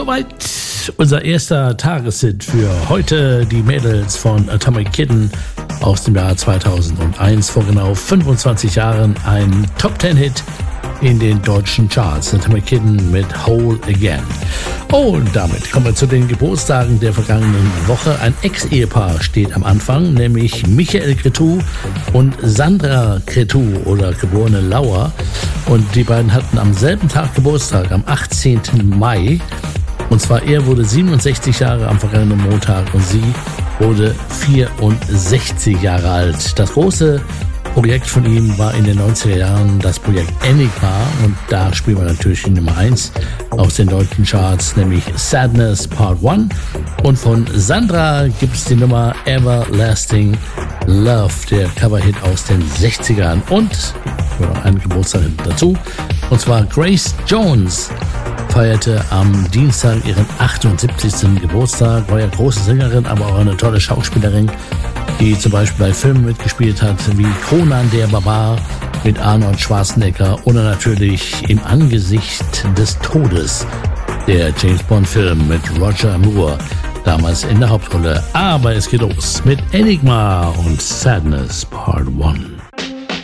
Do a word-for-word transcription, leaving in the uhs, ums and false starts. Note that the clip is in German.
Soweit unser erster Tageshit für heute. Die Mädels von Atomic Kitten aus dem Jahr zweitausendeins. Vor genau fünfundzwanzig Jahren ein Top-Ten-Hit in den deutschen Charts. Atomic Kitten mit Whole Again. Und damit kommen wir zu den Geburtstagen der vergangenen Woche. Ein Ex-Ehepaar steht am Anfang, nämlich Michael Cretu und Sandra Cretu oder geborene Lauer. Und die beiden hatten am selben Tag Geburtstag, am achtzehnten Mai. Und zwar er wurde siebenundsechzig Jahre am vergangenen Montag und sie wurde vierundsechzig Jahre alt. Das große Projekt von ihm war in den neunziger Jahren das Projekt Enigma und da spielen wir natürlich die Nummer eins aus den deutschen Charts, nämlich Sadness Part eins. Und von Sandra gibt es die Nummer Everlasting Love, der Coverhit aus den sechzigern. Und noch einen Geburtstag dazu, und zwar Grace Jones feierte am Dienstag ihren achtundsiebzigsten Geburtstag, war ja große Sängerin, aber auch eine tolle Schauspielerin, die zum Beispiel bei Filmen mitgespielt hat, wie Conan der Barbar mit Arnold Schwarzenegger oder natürlich Im Angesicht des Todes, der James-Bond-Film mit Roger Moore, damals in der Hauptrolle. Aber es geht los mit Enigma und Sadness Part eins.